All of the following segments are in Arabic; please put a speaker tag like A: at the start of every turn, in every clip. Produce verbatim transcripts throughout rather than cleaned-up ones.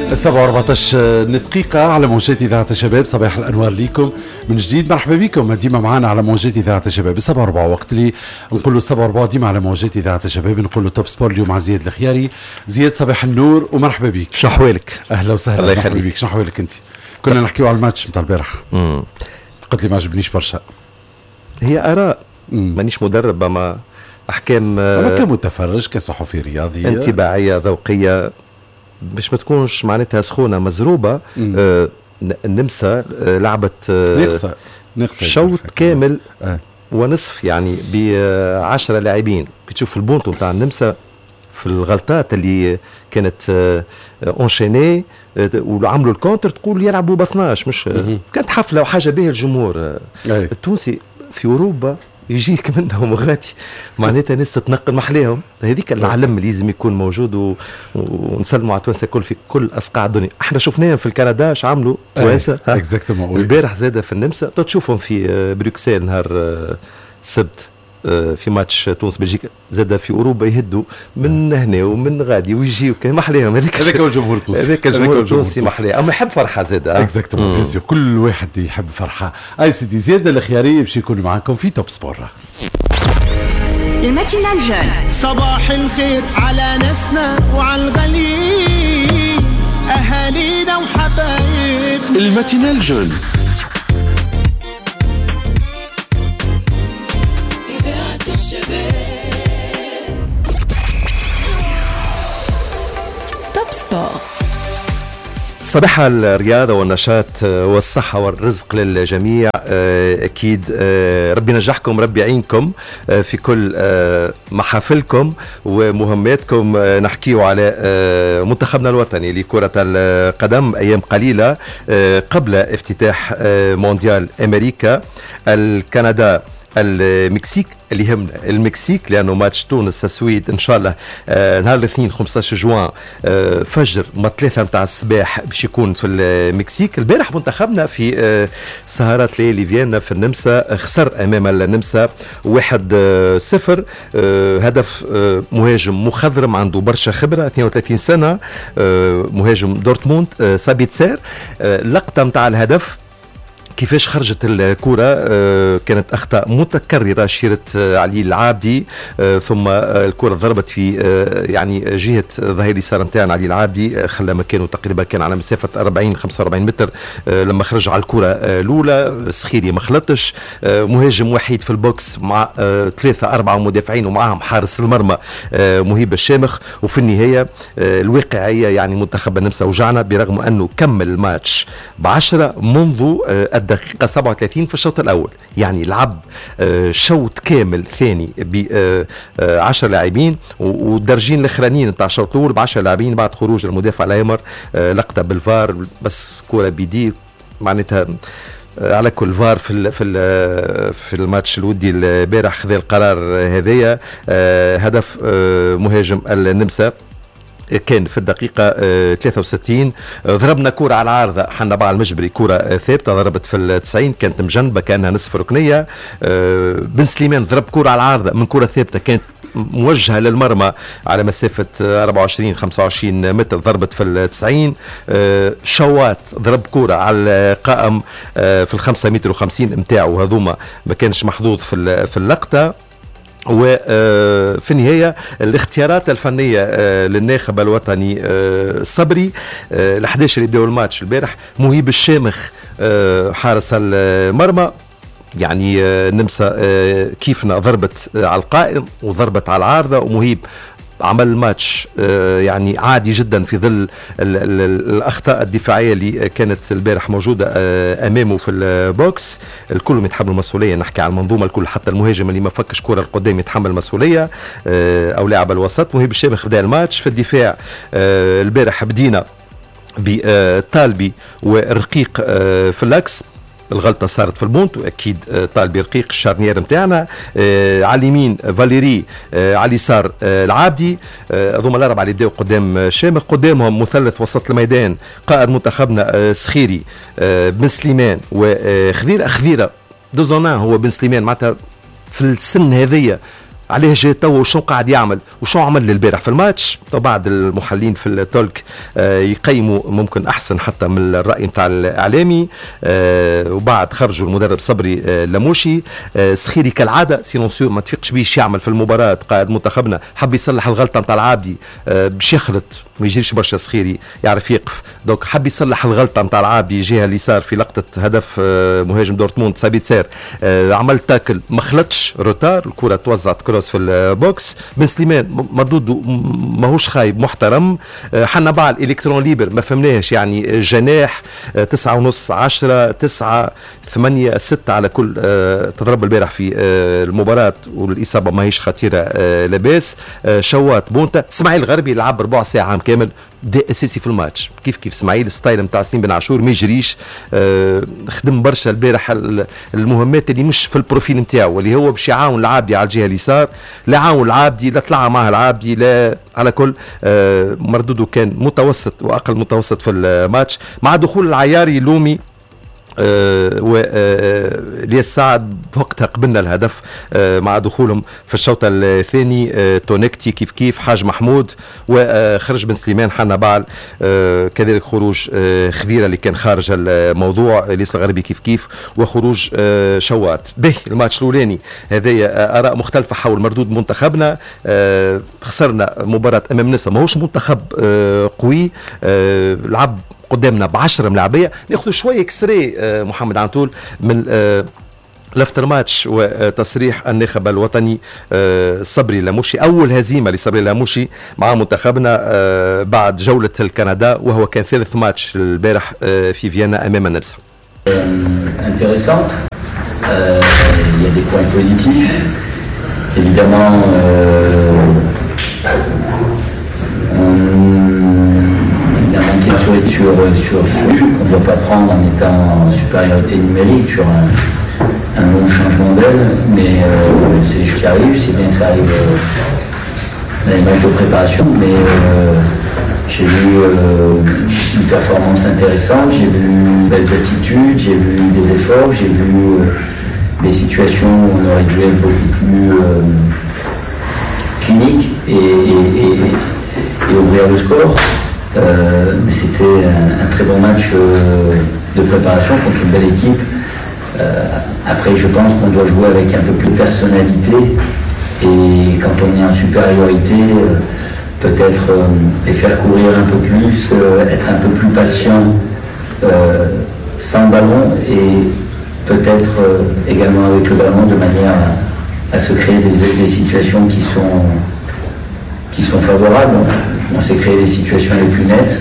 A: السبعة وأربعتاش دقيقة على موجات إذاعة الشباب. صباح الأنوار ليكم من جديد، مرحبا بكم ديما معنا على موجات إذاعة الشباب. السبعة وأربعة وقت اللي نقولوا السبعة وأربعة ديما على موجات إذاعة الشباب، نقولوا توب سبور اليوم مع زياد الخياري. زياد صباح النور ومرحبا بك.
B: شنو حوالك؟
A: أهلا وسهلا.
B: الله يخليك.
A: بك. شنو حوالك أنت؟ كنا نحكيو على الماتش متاع البارح، قلت لي ما عجبنيش برشا.
B: هي آراء، مانيش مدرب، اما احكام
A: أنا كمتفرج كصحفي رياضي
B: انطباعيه ذوقيه باش ما تكونش معناتها سخونه مزروبه. آه النمسا آه لعبت آه
A: ناقصه ناقصه
B: شوط كامل
A: آه.
B: ونصف يعني بعشرة لاعبين. كي تشوف البونتو نتاع النمسا في الغلطات اللي كانت آه اونشيني آه وعملوا الكونتر، تقول يلعبوا ب اثناش، مش آه كانت حفله وحاجه به الجمهور آه التونسي في اوروبا يجيك منهم غاتي معناتها ناس تتنقل محليهم. هذيك العلم اللي لازم يكون موجود و... ونسلموا على توانسه كل في كل اصقاع الدنيا. احنا شفناهم في الكندا اش عملوا توانسه البارح زاده في النمسا، تشوفهم في بروكسل نهار السبت في ماتش تونس بلجيكا، زاد في اوروبا يهدوا من هنا ومن غادي ويجيو كان محليهم. هذاك
A: هذاك هو الجمهور التونسي،
B: هذاك الجمهور التونسي محليه، اما يحب فرحه زاد.
A: اكزاكتومون بيان، كل واحد يحب فرحه. اي سيدي زياد الخياري باش يكون معكم في توب سبور.
C: الماتينال جون،
D: صباح الخير على ناسنا وعلى الغاليين، اهالينا وحبايبنا.
E: الماتينال جون
C: توب سبور.
B: صباح الرياضة والنشاط والصحة والرزق للجميع. أكيد ربي ينجحكم، ربي يعينكم في كل محافلكم ومهماتكم. نحكيو على منتخبنا الوطني لكرة القدم أيام قليلة قبل افتتاح مونديال أمريكا. الكندا المكسيك اللي يهمنا المكسيك، لانه ماتش تونس السويد ان شاء الله آه نهار الاثنين خمسة عشر جوان آه فجر ما ثلاثة متاع الصباح باش يكون في المكسيك. البارح منتخبنا في آه سهرات ليالي فيينا في النمسا خسر امام النمسا واحد آه صفر. آه هدف آه مهاجم مخضرم عنده برشا خبره، اثنين وثلاثين سنه، آه مهاجم دورتموند، آه سابيتسير. آه لقطه متاع الهدف كيفاش خرجت الكرة، آه كانت أخطاء متكررة، شيرة آه علي العابدي، آه ثم آه الكرة ضربت في آه يعني جهة ظهير اليسار نتاعنا علي العابدي، آه خلى مكانه تقريبا كان على مسافة أربعين خمسة وأربعين متر. آه لما خرج على الكرة الأولى آه سخيري ما خلطش، آه مهاجم وحيد في البوكس مع آه ثلاثة أربعة مدافعين ومعهم حارس المرمى آه مهيب الشامخ. وفي النهاية آه الواقعية يعني منتخب النمسا وجعنا، برغم أنه كمل الماتش بعشرة منذ آه الدقيقة سبعة وثلاثين في الشوط الأول، يعني لعب شوط كامل ثاني بعشر لاعبين، والدرجين الأخرانيين نتاع الشوط الأول بعشر لاعبين بعد خروج المدافع الأيمر. لقطة بالفار بس كرة بيدي معناتها على كل فار في ال في ال في الماتش الودي البارح خذ القرار هذايا. هدف مهاجم النمسا كان في الدقيقة ثلاثة وستين. ضربنا كرة على العارضة حنا بعض المجبري، كرة ثابتة ضربت في التسعين، كانت مجنبة كأنها نصف ركنية. بن سليمان ضرب كرة على العارضة من كرة ثابتة كانت موجهة للمرمى على مسافة أربعة وعشرين خمسة وعشرين متر، ضربت في التسعين. شوات ضرب كرة على القائم في الخمسة متر وخمسين متاعه، هذوما ما كانش محظوظ في في اللقطة. وفي النهاية الاختيارات الفنية للناخب الوطني الصبري، الأحداش اللي بدأوا الماتش البارح، مهيب الشامخ حارس المرمى. يعني النمسا كيفنا ضربت على القائم وضربت على العارضة، ومهيب عمل الماتش يعني عادي جدا في ظل ال ال الأخطاء الدفاعية اللي كانت البارح موجودة أمامه في البوكس. الكل يتحمل المسؤولية، نحكي على المنظومة الكل، حتى المهاجم اللي ما فكش كرة القدام يتحمل المسؤولية، أو لاعب الوسط. مهيب الشامخ بدأ الماتش. في الدفاع البارح بدينا بطالبي ورقيق في اللاكس، الغلطة صارت في البونت، واكيد طالب رقيق الشارنير نتاعنا. آه على اليمين فاليري، آه على اليسار آه العابدي. آه هذوما الاربعه اللي بداوا قدام شامخ. قدامهم مثلث وسط الميدان، قائد منتخبنا آه سخيري، آه بن سليمان وخذيره. خذيره دوزونا هو بن سليمان معناتها في السن هذية عليه جاي تو وشو قاعد يعمل وشو عمل البارح في الماتش. بعض المحللين في التولك آه يقيموا ممكن احسن حتى من الراي نتاع الاعلامي. آه وبعد خرجوا المدرب صبري آه لموشي. آه سخيري كالعاده سيلونسيو ما تفيقش بيش يعمل في المباراه. قائد منتخبنا حب يصلح الغلطه نتاع العابدي آه باش يخلط ما يجريش برشا سخيري يعرف يقف. دوك حب يصلح الغلطه نتاع العابدي جهه اليسار في لقطه هدف آه مهاجم دورتموند سابيتسير. آه عمل تاكل ما خلطش روتار الكره توزعت كروس في البوكس. بن سليمان مردود ماهوش خايب محترم. حنا بعد الكترون ليبر ما فهمناش يعني جناح تسعة ونص عشرة تسعة ثمانية ستة على كل تضرب البارح في المباراة والإصابة ماهيش خطيرة لاباس. شوات بونتا اسماعيل غربي لعب ربع ساعة عام كامل ده اساسي في الماتش. كيف كيف اسماعيل ستايل نتاع سين بن عاشور ما يجريش. آه خدم برشا البارح المهمات اللي مش في البروفيل نتاعو اللي هو باش يعاون العابدي على الجهه اليسار. لا عاون العابدي لا طلع معه العابدي لا على كل. آه مردوده كان متوسط واقل متوسط في الماتش مع دخول العياري لومي. آه و آه ليس سعد وقتها قبلنا الهدف آه مع دخولهم في الشوط الثاني. آه تونكتي كيف كيف حاج محمود وخرج بن سليمان حنا بعل. آه كذلك خروج آه خبيرة اللي كان خارج الموضوع ليس الغربي كيف كيف وخروج آه شوات. به الماتش الاولاني هذه آه اراء مختلفة حول مردود منتخبنا. آه خسرنا مباراة امام نفسه ماهوش منتخب آه قوي. آه لعب قدامنا بعشرة ملاعبية. ناخذ شوية اكستري آه محمد عنتول من آه لافتر ماتش وتصريح الناخب الوطني آه صبري لاموشي. أول هزيمة لصبري لاموشي مع منتخبنا آه بعد جولة الكندا وهو كان ثالث ماتش البارح آه في فيينا أمام النمسا.
C: Intéressante. Euh, il y a des points positifs. Évidemment, euh, on Sur, sur, sur, sur qu'on ne doit pas prendre en étant en supériorité numérique sur un, un long changement d'aile, mais euh, c'est des choses qui arrivent, c'est bien que ça arrive euh, dans les matchs de préparation, mais euh, j'ai vu euh, une performance intéressante, j'ai vu de belles attitudes, j'ai vu des efforts, j'ai vu euh, des situations où on aurait dû être beaucoup plus euh, clinique et, et, et, et ouvrir le score. Euh, mais c'était un, un très bon match euh, de préparation contre une belle équipe. Euh, après, je pense qu'on doit jouer avec un peu plus de personnalité et quand on est en supériorité, euh, peut-être euh, les faire courir un peu plus, euh, être un peu plus patient euh, sans ballon et peut-être euh, également avec le ballon de manière à, à se créer des, des situations qui sont, qui sont favorables. On s'est créé les situations les plus nettes,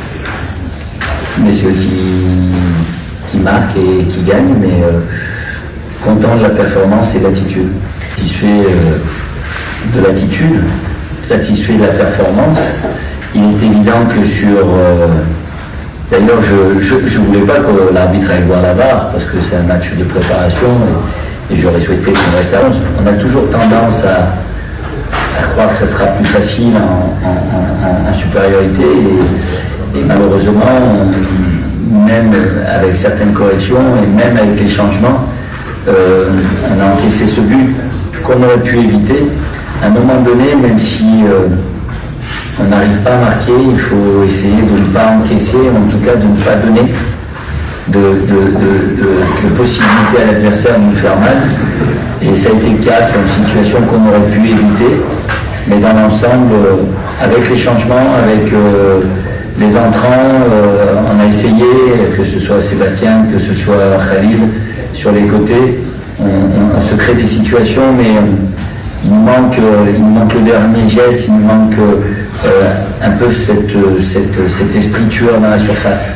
C: mais ceux qui, qui marquent et qui gagnent, mais euh, content de la performance et de l'attitude. Satisfait euh, de l'attitude, satisfait de la performance. Il est évident que sur... Euh, d'ailleurs, je ne voulais pas que l'arbitre aille voir la barre, parce que c'est un match de préparation, et, et j'aurais souhaité qu'on reste à onze. On a toujours tendance à... à croire que ça sera plus facile en, en, en, en supériorité et, et malheureusement même avec certaines corrections et même avec les changements euh, on a encaissé ce but qu'on aurait pu éviter à un moment donné. Même si euh, on n'arrive pas à marquer, il faut essayer de ne pas encaisser, en tout cas de ne pas donner de, de, de, de, de possibilité à l'adversaire de nous faire mal. Et ça a été le cas sur une situation qu'on aurait pu éviter. Mais dans l'ensemble, euh, avec les changements, avec euh, les entrants, euh, on a essayé, que ce soit Sébastien, que ce soit Khalid, sur les côtés, on, on, on se crée des situations, mais euh, il nous manque, euh, il nous manque le dernier geste, il nous manque euh, un peu cette, cette, cet esprit tueur dans la surface.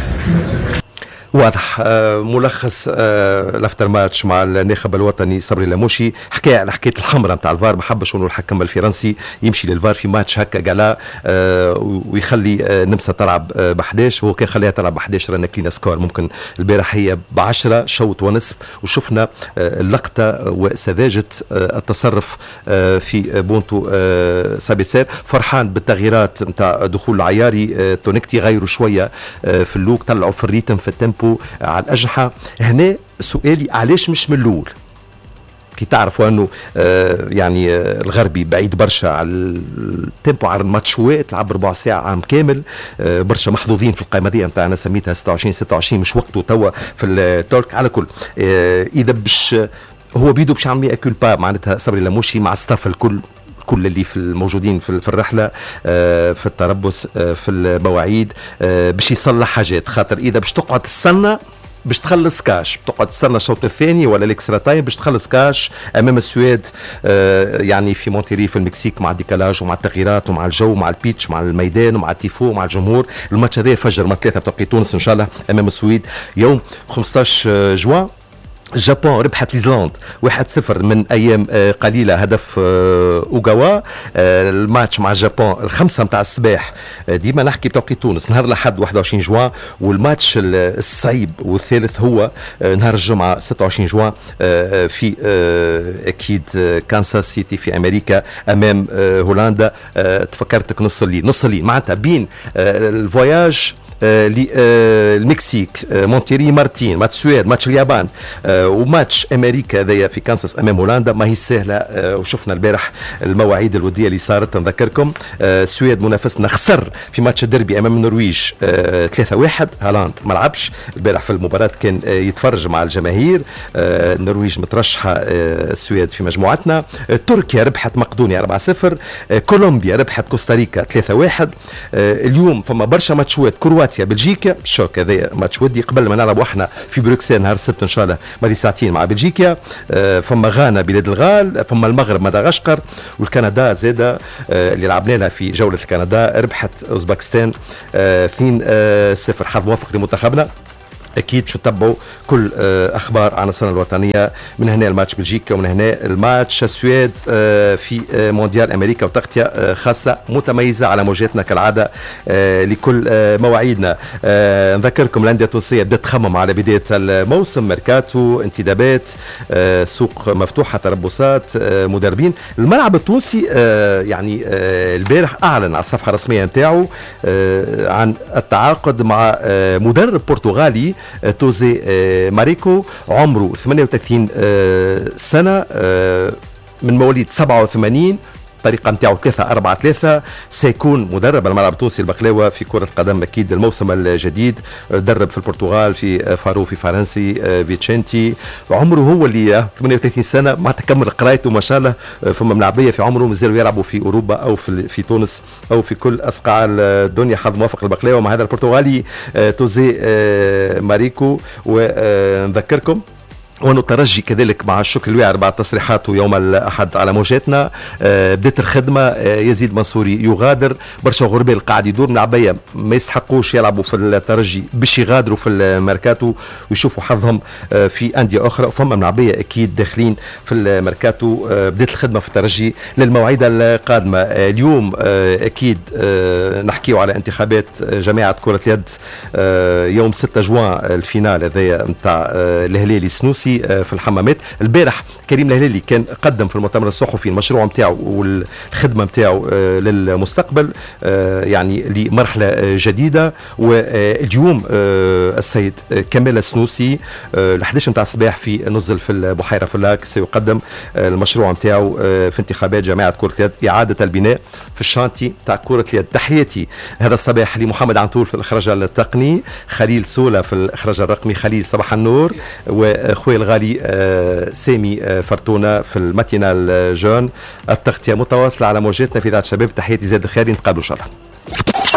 B: واضح. ملخص لافتر ماتش مع الناخب الوطني صبري لاموشي حكى على حكايه الحمراء نتاع الفار. ما حبش انه الحكم الفرنسي يمشي للفار في ماتش هكا قالا ويخلي النمسا تلعب ب احد عشر. هو كان خليها تلعب ب احد عشر رانا كلينا سكور. ممكن البارح هي ب عشرة شوط ونصف وشفنا اللقطه وسذاجه التصرف في بونتو سابيتسير. فرحان بالتغييرات نتاع دخول العياري. تونكتي غيروا شويه في اللوك طلعوا في الريتم في التيمبو على الأجنحة. هنا سؤالي علاش مش من الأول؟ كي تعرفوا انه آه يعني آه الغربي بعيد برشا على التيمبو على الماتشوات، لعب ربع ساعه عام كامل. آه برشا محظوظين في القائمه دي نتاعنا سميتها ستة وعشرين ستة وعشرين، مش وقته توا في التورك. على كل آه اذا باش هو بيدو باش يعمل اكل با معناتها صبري لموشي مع الستاف الكل كل اللي في الموجودين في الرحله آه في التربص آه في المواعيد آه باش يصلح حاجات، خاطر اذا باش تقعد تستنى باش تخلص كاش، بتقعد تستنى الشوط الثاني ولا الاكسترا تايم باش تخلص كاش امام السويد آه يعني في مونتيري في المكسيك، مع الديكالاج ومع التغييرات ومع الجو مع البيتش مع الميدان ومع التيفو ومع الجمهور. الماتش هذا فجر ما ثلاثه بتوقيت تونس ان شاء الله امام السويد يوم خمسطاش جوان. جابون ربحت نيوزيلندا واحد صفر من ايام قليله، هدف اوغاوا. الماتش مع جابون الخمسه متاع الصباح، ديما نحكي بتوقيت تونس نهار الاحد واحد وعشرين جوان، والماتش الصعيب والثالث هو نهار الجمعه ستة وعشرين جوان في اكيد كانساس سيتي في امريكا امام هولندا. تفكرتك نص الليل نص الليل معناتها بين الفواياج للمكسيك مونتيري مارتين، ماتش السويد، ماتش اليابان وماتش امريكا هذايا في كانساس امام هولندا. ما هي سهله، وشفنا البارح المواعيد الوديه اللي صارت. نذكركم السويد منافسنا خسر في ماتش الدربي امام النرويج ثلاثة واحد، هالاند ما لعبش البارح في المباراه، كان يتفرج مع الجماهير. النرويج مترشحه السويد في مجموعتنا. تركيا ربحت مقدونيا أربعة صفر. كولومبيا ربحت كوستاريكا ثلاثة واحد. اليوم فما برشا ماتشوات، كرواتيا بلجيكا شوك هذا ماتش ودي قبل ما نلعبوا احنا في بروكسل نهار السبت ان شاء الله مالي ساعتين مع بلجيكا. آه فما غانا بلاد الغال، فما المغرب مدغشقر، والكندا زاده آه اللي لعبنا لها في جوله الكندا ربحت اوزباكستان آه اثنين صفر. حظ موفق لمنتخبنا. اكيد شو تتبعوا كل اخبار عناصرنا الوطنيه من هنا الماتش بلجيكا ومن هنا الماتش السويد في مونديال امريكا، وتغطيه خاصه متميزه على موجاتنا كالعاده لكل مواعيدنا. نذكركم الانديه التونسيه بدات تخمم على بدايه الموسم، ميركاتو، انتدابات، سوق مفتوحه، تربصات، مدربين. الملعب التونسي يعني البارح اعلن على الصفحه الرسميه نتاعو عن التعاقد مع مدرب برتغالي توزي ماريكو، عمره ثمانية وثلاثين سنة، من مواليد سبعة وثمانين، الطريقة نتاعو ثلاثة أربعة ثلاثة. سيكون مدرب الملعب التونسي البقلاوة في كرة القدم أكيد الموسم الجديد. درب في البرتغال في فارو في فرنسي فيتشنتي، عمره هو اللي ثمانية وثلاثين سنة، ما تكمل قرايته ما شاء الله. فما ملاعبية في عمره مازالوا يلعبوا في أوروبا أو في, في تونس أو في كل أصقاع الدنيا. حظ موفق البقلاوة مع هذا البرتغالي توزي ماريكو. ونذكركم وانه الترجي كذلك مع الشكر الواعر بعد تصريحاته يوم الاحد على موجاتنا آه بدات الخدمه. آه يزيد منصوري يغادر، برشا غربال قاعد يدور من عبايه ما يستحقوش يلعبوا في الترجي باش يغادروا في الميركاتو ويشوفوا حظهم آه في انديه اخرى. وفما من عبايه اكيد داخلين في الميركاتو. آه بدات الخدمه في الترجي للموعده القادمه. آه اليوم آه اكيد آه نحكيوا على انتخابات جماعه كره اليد آه يوم ستة جوان، الفينال هذايا نتاع آه الهلالي سنوسي في الحمامات. البارح كريم الهلالي كان قدم في المؤتمر الصحفي المشروع نتاعو والخدمه نتاعو للمستقبل يعني لمرحله جديده. واليوم السيد كمال السنوسي الحادية عشرة نتاع الصباح في نزل في البحيره في اللاك سيقدم المشروع نتاعو في انتخابات جماعه كره اليد اعاده البناء في الشانتي تاع كره اليد. تحياتي هذا الصباح لمحمد عنتول في الاخراج التقني، خليل سولا في الاخراج الرقمي، خليل صباح النور، واخوي الغالي آه سامي آه فرتونة في الماتينال جون. التغطية متواصلة على موجاتنا في ذات شباب. تحياتي زاد الخير، نتقابلوا ان شاء الله.